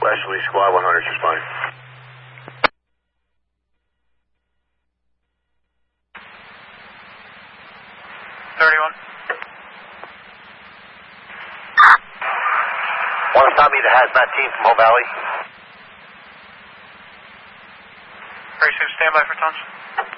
Wesley, Squad 100, just fine. Want to stop me the hazmat team from Hope Valley? Very soon, stand by for tons.